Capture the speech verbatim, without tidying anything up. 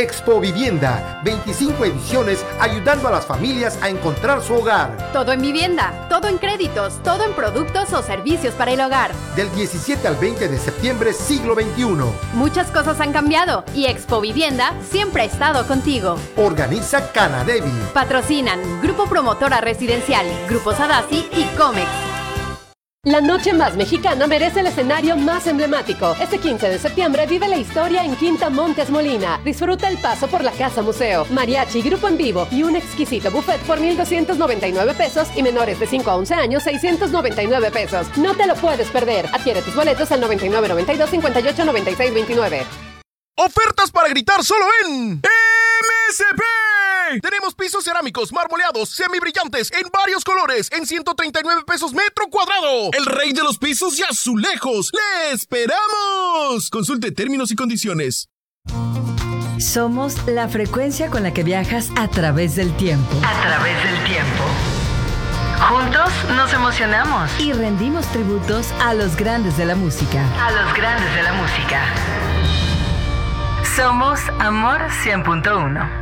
Expo Vivienda, veinticinco ediciones ayudando a las familias a encontrar su hogar. Todo en vivienda, todo en créditos, todo en productos o servicios para el hogar. Del diecisiete al veinte de septiembre, siglo veintiuno. Muchas cosas han cambiado y Expo Vivienda siempre ha estado contigo. Organiza Canadevi. Patrocinan Grupo Promotora Residencial, Grupo Sadasi y Comex. La noche más mexicana merece el escenario más emblemático. Este quince de septiembre vive la historia en Quinta Montes Molina. Disfruta el paso por la Casa Museo, mariachi, grupo en vivo y un exquisito buffet por mil doscientos noventa y nueve pesos y menores de cinco a once años seiscientos noventa y nueve pesos. No te lo puedes perder. Adquiere tus boletos al noventa y nueve noventa y dos cincuenta y ocho noventa y seis veintinueve. Ofertas para gritar solo en M S P. Tenemos pisos cerámicos, marmoleados, semibrillantes, en varios colores, en ciento treinta y nueve pesos metro cuadrado. El rey de los pisos y azulejos. ¡Le esperamos! Consulte términos y condiciones. Somos la frecuencia con la que viajas a través del tiempo. A través del tiempo. Juntos nos emocionamos. Y rendimos tributos a los grandes de la música. A los grandes de la música. Somos Amor cien punto uno.